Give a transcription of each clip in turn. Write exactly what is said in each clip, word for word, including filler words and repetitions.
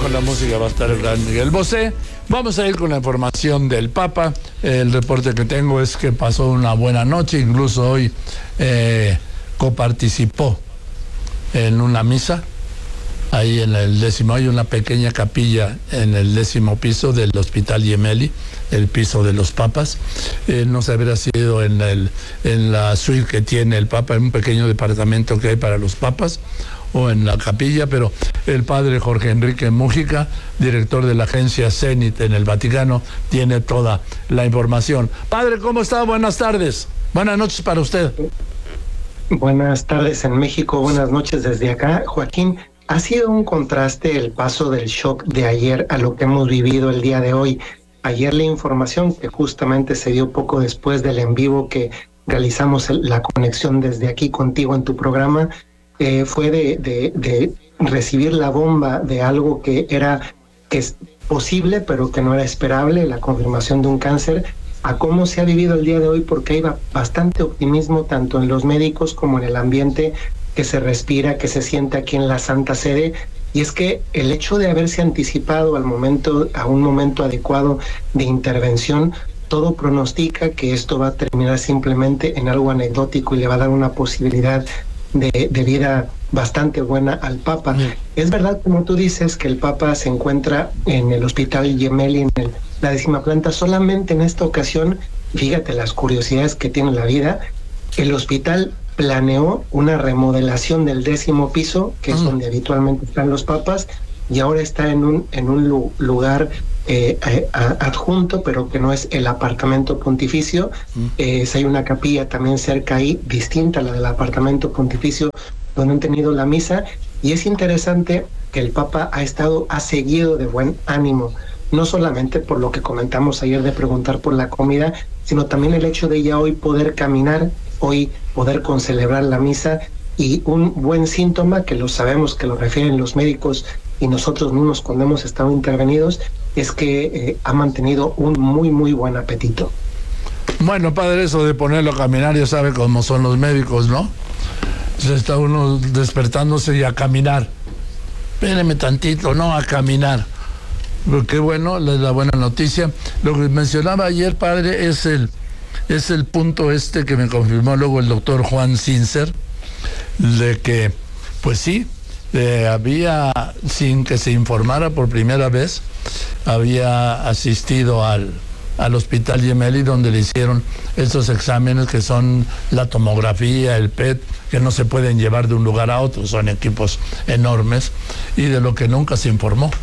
con la música va a estar el gran Miguel Bosé. Vamos a ir con la información del Papa. El reporte que tengo es que pasó una buena noche, incluso hoy eh, coparticipó en una misa. Ahí en el décimo, hay una pequeña capilla en el décimo piso del Hospital Gemelli, el piso de los papas. Eh, no se habría sido en, el, en la suite que tiene el Papa, en un pequeño departamento que hay para los papas, o en la capilla, pero el padre Jorge Enrique Mújica, director de la agencia Zenit en el Vaticano, tiene toda la información. Padre, ¿cómo está? Buenas tardes. Buenas noches para usted. Buenas tardes en México, buenas noches desde acá. Joaquín, ha sido un contraste el paso del shock de ayer a lo que hemos vivido el día de hoy. Ayer la información que justamente se dio poco después del en vivo que realizamos el, la conexión desde aquí contigo en tu programa, eh, fue de, de, de recibir la bomba de algo que era que es posible pero que no era esperable, la confirmación de un cáncer, a cómo se ha vivido el día de hoy, porque hay bastante optimismo tanto en los médicos como en el ambiente que se respira, que se siente aquí en la Santa Sede, y es que el hecho de haberse anticipado al momento, a un momento adecuado de intervención, todo pronostica que esto va a terminar simplemente en algo anecdótico y le va a dar una posibilidad de, de vida bastante buena al Papa. Mm. Es verdad, como tú dices, que el Papa se encuentra en el Hospital Gemelli, en el, la décima planta. Solamente en esta ocasión, fíjate las curiosidades que tiene la vida, el hospital planeó una remodelación del décimo piso, que es mm. donde habitualmente están los papas, y ahora está en un en un lugar eh, adjunto, pero que no es el apartamento pontificio. Mm. Eh, hay una capilla también cerca ahí, distinta a la del apartamento pontificio, donde han tenido la misa, y es interesante que el Papa ha estado, ha seguido de buen ánimo, no solamente por lo que comentamos ayer de preguntar por la comida, sino también el hecho de ya hoy poder caminar, hoy poder concelebrar la misa, y un buen síntoma, que lo sabemos, que lo refieren los médicos y nosotros mismos cuando hemos estado intervenidos, es que eh, ha mantenido un muy, muy buen apetito. Bueno, padre, eso de ponerlo a caminar, ya sabe cómo son los médicos, ¿no? Se está uno despertándose y a caminar. Espéreme tantito, no, a caminar. Pero qué bueno, es la buena noticia. Lo que mencionaba ayer, padre, es el es el punto este que me confirmó luego el doctor Juan Sincer, de que, pues sí, eh, había, sin que se informara por primera vez, había asistido al, al Hospital Gemelli, donde le hicieron estos exámenes que son la tomografía, el P E T, que no se pueden llevar de un lugar a otro, son equipos enormes, y de lo que nunca se informó.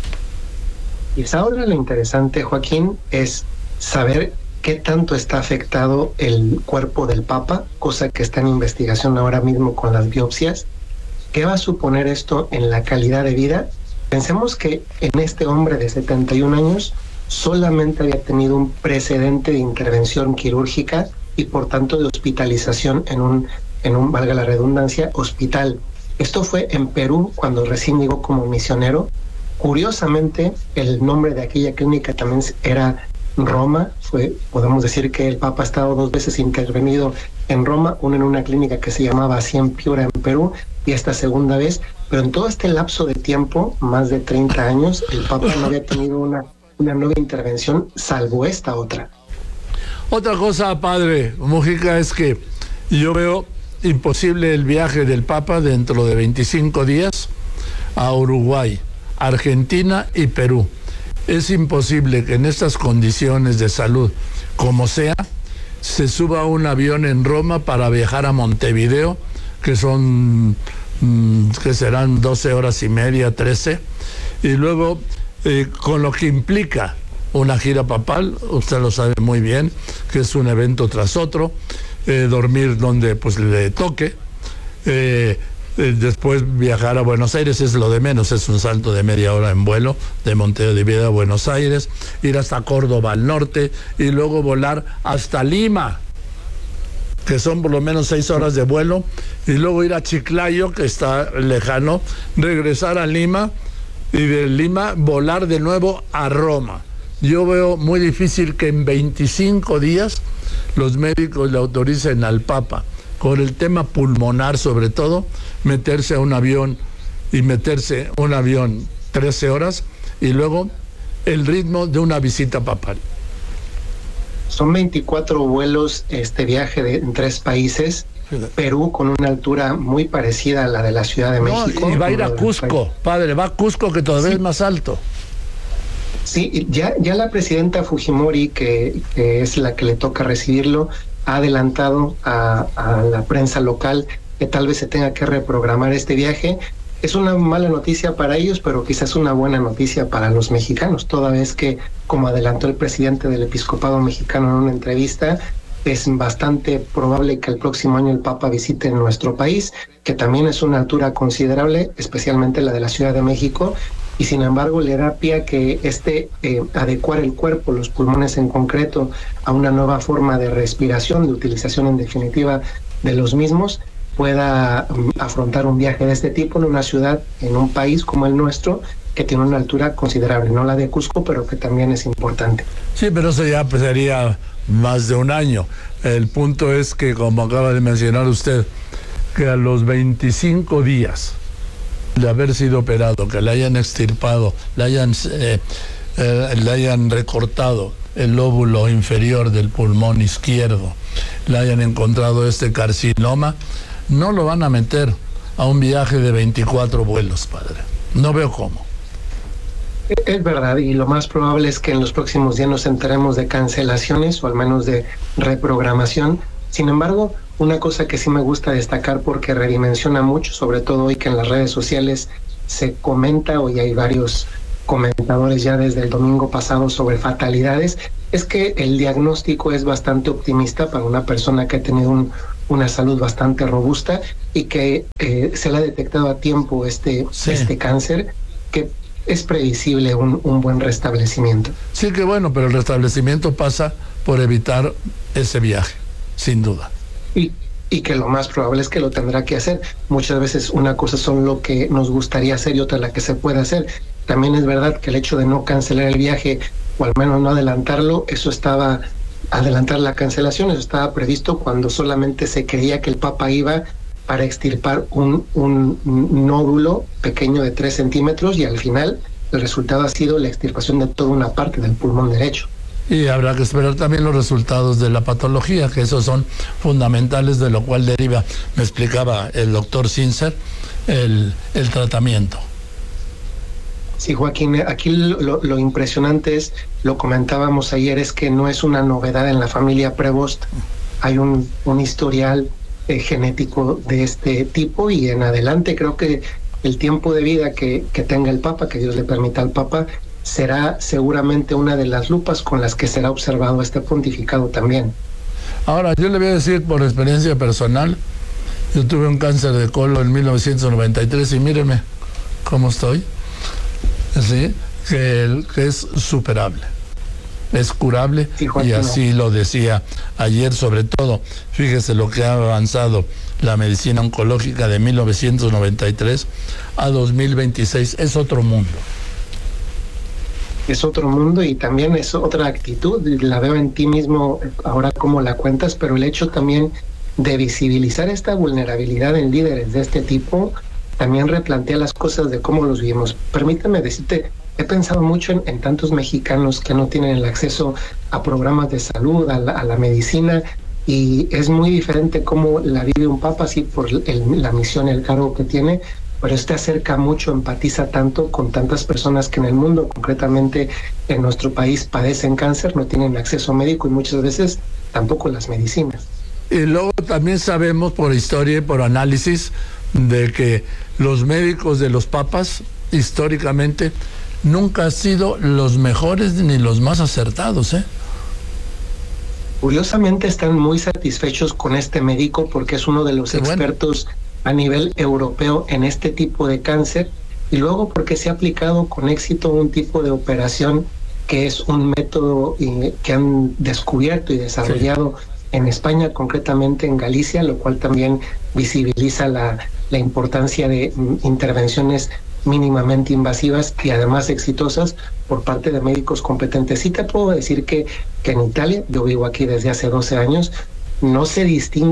Y ahora lo interesante, Joaquín, es saber qué tanto está afectado el cuerpo del Papa, cosa que está en investigación ahora mismo con las biopsias. ¿Qué va a suponer esto en la calidad de vida? Pensemos que en este hombre de setenta y un años solamente había tenido un precedente de intervención quirúrgica y por tanto de hospitalización en un, en un, valga la redundancia, hospital. Esto fue en Perú cuando recién llegó como misionero. Curiosamente, el nombre de aquella clínica también era Roma. Fue, podemos decir que el Papa ha estado dos veces intervenido en Roma, una en una clínica que se llamaba así en Piura, en Perú, y esta segunda vez, pero en todo este lapso de tiempo, más de treinta años, el Papa no había tenido una, una nueva intervención, salvo esta otra. Otra cosa, padre Mújica, es que yo veo imposible el viaje del Papa dentro de veinticinco días a Uruguay, Argentina y Perú. Es imposible que en estas condiciones de salud, como sea, se suba a un avión en Roma para viajar a Montevideo, que son, que serán doce horas y media, trece, y luego, eh, con lo que implica una gira papal, usted lo sabe muy bien, que es un evento tras otro, eh, dormir donde pues le toque, eh, después viajar a Buenos Aires es lo de menos, es un salto de media hora en vuelo de Montevideo a Buenos Aires, ir hasta Córdoba al norte y luego volar hasta Lima, que son por lo menos seis horas de vuelo, y luego ir a Chiclayo, que está lejano, regresar a Lima y de Lima volar de nuevo a Roma. Yo veo muy difícil que en veinticinco días los médicos le autoricen al Papa, con el tema pulmonar sobre todo, meterse a un avión y meterse un avión trece horas, y luego el ritmo de una visita papal. Son veinticuatro vuelos este viaje de, en tres países. Perú con una altura muy parecida a la de la Ciudad de no, México. Y va a ir a Cusco, padre, va a Cusco, que todavía sí. es más alto. Sí, ya, ya la presidenta Fujimori, que, que es la que le toca recibirlo, ha adelantado a, a la prensa local que tal vez se tenga que reprogramar este viaje. Es una mala noticia para ellos, pero quizás una buena noticia para los mexicanos, toda vez que, como adelantó el presidente del Episcopado Mexicano en una entrevista, es bastante probable que el próximo año el Papa visite nuestro país, que también es una altura considerable, especialmente la de la Ciudad de México, y sin embargo le da pie a que este eh, adecuar el cuerpo, los pulmones en concreto, a una nueva forma de respiración, de utilización en definitiva de los mismos, pueda um, afrontar un viaje de este tipo en una ciudad, en un país como el nuestro, que tiene una altura considerable, no la de Cusco, pero que también es importante. Sí, pero eso ya pues, sería más de un año. El punto es que, como acaba de mencionar usted, que a los veinticinco días de haber sido operado, que le hayan extirpado, le hayan, eh, eh, le hayan recortado el lóbulo inferior del pulmón izquierdo, le hayan encontrado este carcinoma, no lo van a meter a un viaje de veinticuatro vuelos, padre. No veo cómo. Es verdad, y lo más probable es que en los próximos días nos enteremos de cancelaciones o al menos de reprogramación. Sin embargo, una cosa que sí me gusta destacar porque redimensiona mucho, sobre todo hoy que en las redes sociales se comenta, hoy hay varios comentadores ya desde el domingo pasado sobre fatalidades, es que el diagnóstico es bastante optimista para una persona que ha tenido un, una salud bastante robusta y que eh, se le ha detectado a tiempo este, sí. este cáncer, que es previsible un, un buen restablecimiento. Sí, que bueno, pero el restablecimiento pasa por evitar ese viaje, sin duda. Y, y que lo más probable es que lo tendrá que hacer. Muchas veces una cosa son lo que nos gustaría hacer y otra la que se puede hacer. También es verdad que el hecho de no cancelar el viaje, o al menos no adelantarlo, eso estaba, adelantar la cancelación, eso estaba previsto cuando solamente se creía que el Papa iba para extirpar un, un nódulo pequeño de tres centímetros y al final el resultado ha sido la extirpación de toda una parte del pulmón derecho. Y habrá que esperar también los resultados de la patología, que esos son fundamentales, de lo cual deriva, me explicaba el doctor Sincer, el, el tratamiento. Sí, Joaquín, aquí lo, lo impresionante es, lo comentábamos ayer, es que no es una novedad en la familia Prevost. Hay un, un historial eh, genético de este tipo y en adelante creo que el tiempo de vida que, que tenga el Papa, que Dios le permita al Papa, será seguramente una de las lupas con las que será observado este pontificado también. Ahora, yo le voy a decir por experiencia personal, yo tuve un cáncer de colon en mil novecientos noventa y tres y míreme cómo estoy. Sí, que, el, que es superable, es curable, sí, y así lo decía ayer. Sobre todo, fíjese lo que ha avanzado la medicina oncológica de mil novecientos noventa y tres a dos mil veintiséis, es otro mundo. Es otro mundo y también es otra actitud, la veo en ti mismo ahora como la cuentas, pero el hecho también de visibilizar esta vulnerabilidad en líderes de este tipo también replantea las cosas de cómo los vivimos. Permítame decirte, he pensado mucho en, en tantos mexicanos que no tienen el acceso a programas de salud, a la, a la medicina, y es muy diferente cómo la vive un papa, así por el, la misión, el cargo que tiene, pero este acerca mucho, empatiza tanto con tantas personas que en el mundo, concretamente en nuestro país, padecen cáncer, no tienen acceso médico y muchas veces tampoco las medicinas. Y luego también sabemos por historia y por análisis de que los médicos de los papas históricamente nunca han sido los mejores ni los más acertados, ¿eh? Curiosamente están muy satisfechos con este médico porque es uno de los Qué expertos bueno. a nivel europeo en este tipo de cáncer, y luego porque se ha aplicado con éxito un tipo de operación que es un método eh, que han descubierto y desarrollado sí. en España, concretamente en Galicia, lo cual también visibiliza la, la importancia de mm, intervenciones mínimamente invasivas y además exitosas por parte de médicos competentes. Sí te puedo decir que, que en Italia, yo vivo aquí desde hace doce años, no se distingue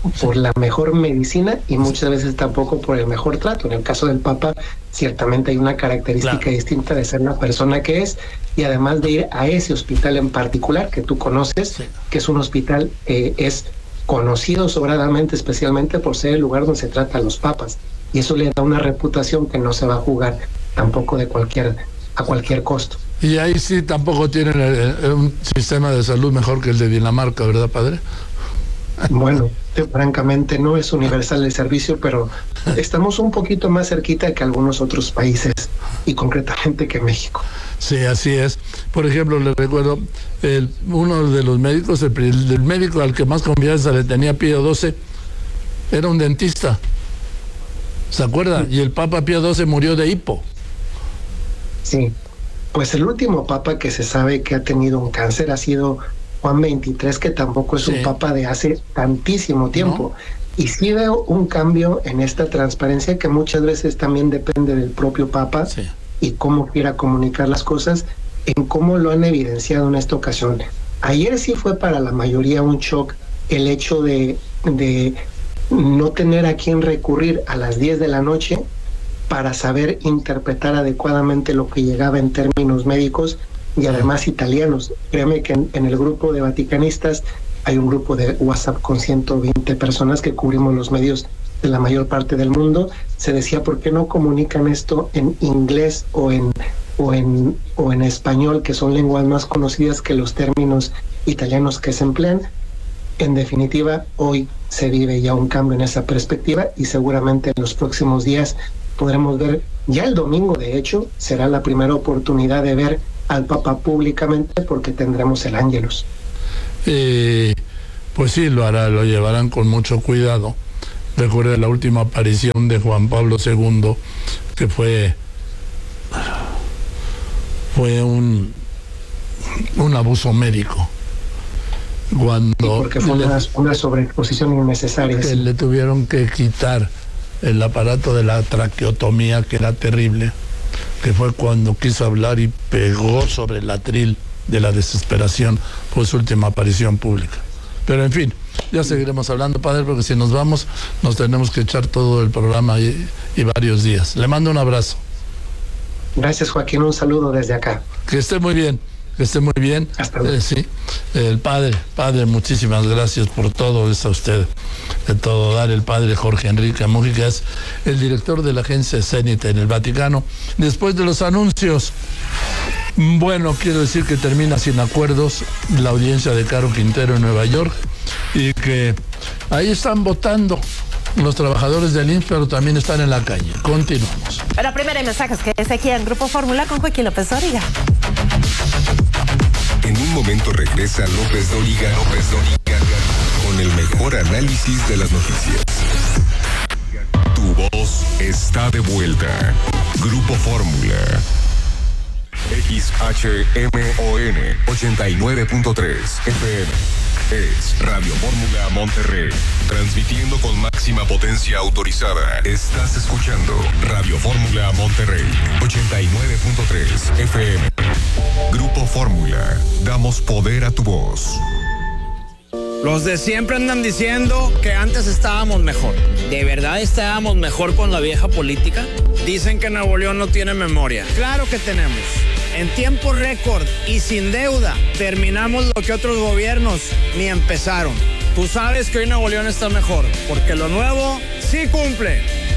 por la mejor medicina y muchas veces tampoco por el mejor trato. En el caso del Papa, ciertamente hay una característica claro. distinta de ser la persona que es, y además de ir a ese hospital en particular que tú conoces, sí. que es un hospital eh, es conocido sobradamente, especialmente por ser el lugar donde se trata a los papas, y eso le da una reputación que no se va a jugar tampoco de cualquier a cualquier costo. Y ahí sí tampoco tienen el, el, un sistema de salud mejor que el de Dinamarca, ¿verdad, padre? Bueno, francamente no es universal el servicio, pero estamos un poquito más cerquita que algunos otros países y concretamente que México. Sí, así es. Por ejemplo, le recuerdo, el, uno de los médicos, el, el médico al que más confianza le tenía Pío doce, era un dentista. ¿Se acuerda? Y el Papa Pío doce murió de hipo. Sí, pues el último Papa que se sabe que ha tenido un cáncer ha sido Juan veintitrés, que tampoco es sí. un Papa de hace tantísimo tiempo. ¿No? Y sí veo un cambio en esta transparencia que muchas veces también depende del propio Papa sí. y cómo quiera comunicar las cosas, en cómo lo han evidenciado en esta ocasión. Ayer sí fue para la mayoría un shock el hecho de, de no tener a quién recurrir a las diez de la noche para saber interpretar adecuadamente lo que llegaba en términos médicos y además italianos. Créeme que en, en el grupo de vaticanistas hay un grupo de WhatsApp con ciento veinte personas que cubrimos los medios de la mayor parte del mundo. Se decía, ¿por qué no comunican esto en inglés o en o en o en español, que son lenguas más conocidas que los términos italianos que se emplean? En definitiva, hoy se vive ya un cambio en esa perspectiva y seguramente en los próximos días podremos ver, ya el domingo de hecho será la primera oportunidad de ver al Papa públicamente, porque tendremos el Ángelus. Eh, pues sí, lo hará, lo llevarán con mucho cuidado. Recuerda la última aparición de Juan Pablo segundo, que fue fue un un abuso médico. Cuando sí, porque fue le, una, una sobreexposición innecesaria. Que sí. le tuvieron que quitar el aparato de la traqueotomía, que era terrible, que fue cuando quiso hablar y pegó sobre el atril de la desesperación. Fue su última aparición pública. Pero en fin, ya seguiremos hablando, padre, porque si nos vamos, nos tenemos que echar todo el programa y, y varios días. Le mando un abrazo. Gracias, Joaquín, un saludo desde acá. Que esté muy bien, que esté muy bien. Hasta luego. Eh, sí, el padre, padre, muchísimas gracias por todo, es a usted, de todo dar. El padre Jorge Enrique Mújica es el director de la agencia Zenit en el Vaticano. Después de los anuncios, bueno, quiero decir que termina sin acuerdos la audiencia de Caro Quintero en Nueva York y que ahí están votando los trabajadores del I M S S, pero también están en la calle. Continuamos. Pero primero hay mensajes que es aquí en Grupo Fórmula con Joaquín López Dóriga. En un momento regresa López Dóriga, López Dóriga, con el mejor análisis de las noticias. Tu voz está de vuelta. Grupo Fórmula. X H M O N ochenta y nueve punto tres F M. Es Radio Fórmula Monterrey, transmitiendo con máxima potencia autorizada. Estás escuchando Radio Fórmula Monterrey, ochenta y nueve punto tres F M. Grupo Fórmula, damos poder a tu voz. Los de siempre andan diciendo que antes estábamos mejor. ¿De verdad estábamos mejor con la vieja política? Dicen que Nuevo León no tiene memoria. Claro que tenemos. En tiempo récord y sin deuda, terminamos lo que otros gobiernos ni empezaron. Tú sabes que hoy Nuevo León está mejor, porque lo nuevo sí cumple.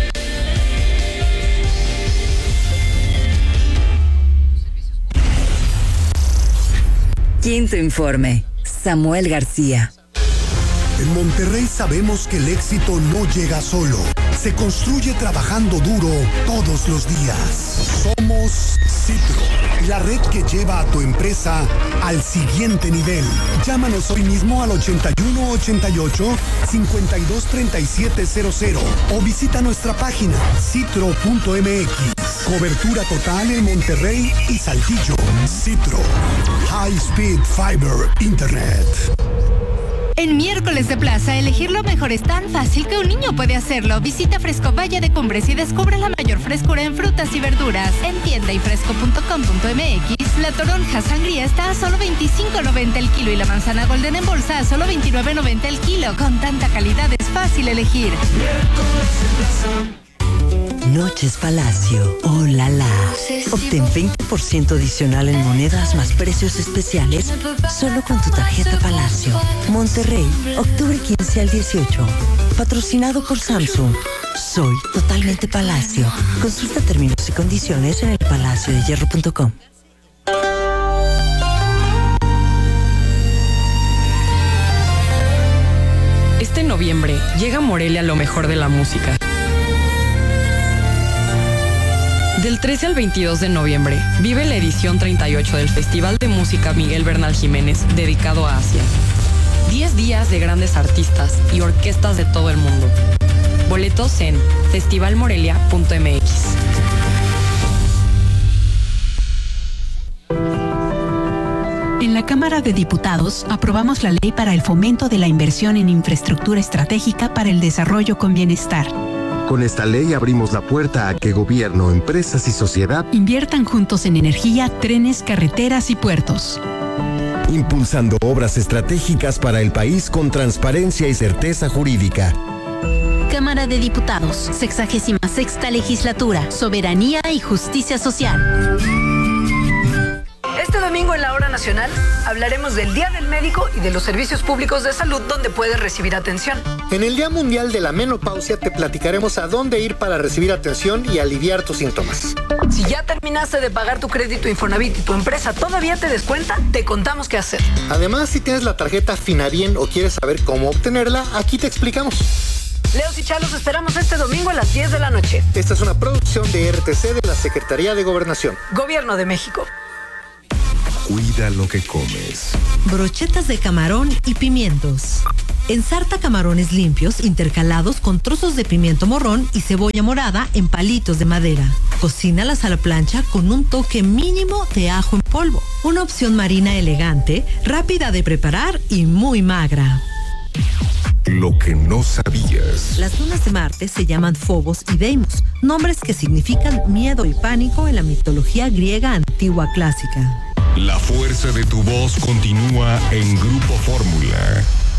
Quinto informe. Samuel García. En Monterrey sabemos que el éxito no llega solo. Se construye trabajando duro todos los días. Somos Citro, la red que lleva a tu empresa al siguiente nivel. Llámanos hoy mismo al ochenta y uno ochenta y ocho cincuenta y dos treinta y siete cero cero o visita nuestra página citro punto m x. Cobertura total en Monterrey y Saltillo. Citro, High Speed Fiber Internet. En miércoles de plaza, elegir lo mejor es tan fácil que un niño puede hacerlo. Visita Fresco Valle de Cumbres y descubre la mayor frescura en frutas y verduras. En tienda y fresco punto com punto m x La toronja sangría está a solo veinticinco noventa el kilo y la manzana golden en bolsa a solo veintinueve noventa el kilo. Con tanta calidad es fácil elegir. Noches Palacio, oh la la. Obtén veinte por ciento adicional en monedas más precios especiales solo con tu tarjeta Palacio. Monterrey, octubre quince al dieciocho. Patrocinado por Samsung. Soy totalmente Palacio. Consulta términos y condiciones en el palacio de hierro punto com. Este noviembre llega a Morelia lo mejor de la música. Del trece al veintidós de noviembre, vive la edición treinta y ocho del Festival de Música Miguel Bernal Jiménez, dedicado a Asia. diez días de grandes artistas y orquestas de todo el mundo. Boletos en festival morelia punto m x. En la Cámara de Diputados aprobamos la ley para el fomento de la inversión en infraestructura estratégica para el desarrollo con bienestar. Con esta ley abrimos la puerta a que gobierno, empresas y sociedad inviertan juntos en energía, trenes, carreteras y puertos. Impulsando obras estratégicas para el país con transparencia y certeza jurídica. Cámara de Diputados, sexagésima sexta legislatura, soberanía y justicia social. Este domingo en la Hora Nacional hablaremos del Día del Médico y de los servicios públicos de salud donde puedes recibir atención. En el Día Mundial de la Menopausia te platicaremos a dónde ir para recibir atención y aliviar tus síntomas. Si ya terminaste de pagar tu crédito Infonavit y tu empresa todavía te descuenta, te contamos qué hacer. Además, si tienes la tarjeta Finabien o quieres saber cómo obtenerla, aquí te explicamos. Leos y Chalos esperamos este domingo a las diez de la noche. Esta es una producción de R T C de la Secretaría de Gobernación. Gobierno de México. Cuida lo que comes. Brochetas de camarón y pimientos. Ensarta camarones limpios intercalados con trozos de pimiento morrón y cebolla morada en palitos de madera. Cocínalas a la plancha con un toque mínimo de ajo en polvo. Una opción marina elegante, rápida de preparar y muy magra. Lo que no sabías. Las lunas de Marte se llaman Phobos y Deimos, nombres que significan miedo y pánico en la mitología griega antigua clásica. La fuerza de tu voz continúa en Grupo Fórmula.